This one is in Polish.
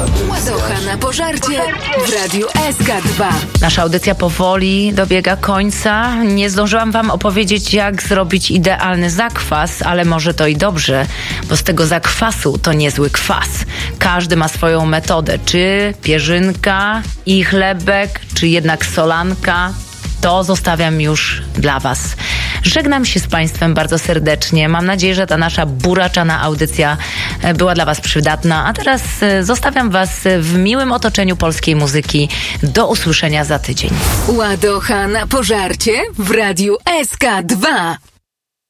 Ładocha na pożarcie w Radiu SK2. Nasza audycja powoli dobiega końca. Nie zdążyłam wam opowiedzieć, jak zrobić idealny zakwas, ale może to i dobrze, bo z tego zakwasu to niezły kwas. Każdy ma swoją metodę. Czy pierzynka i chlebek, czy jednak solanka. To zostawiam już dla was. Żegnam się z państwem bardzo serdecznie. Mam nadzieję, że ta nasza buraczana audycja była dla was przydatna. A teraz zostawiam was w miłym otoczeniu polskiej muzyki. Do usłyszenia za tydzień. Ładocha na pożarcie w Radiu SK2.